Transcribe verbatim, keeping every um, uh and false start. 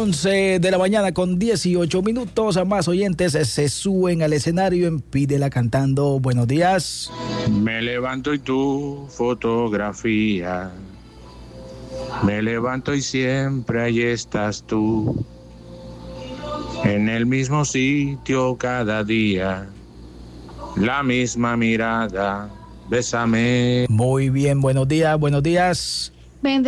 once de la mañana con dieciocho minutos. A más oyentes se suben al escenario en Pídela Cantando. Buenos días. Me levanto y tu fotografía. Me levanto y siempre ahí estás tú. En el mismo sitio cada día. La misma mirada. Bésame. Muy bien, buenos días, buenos días.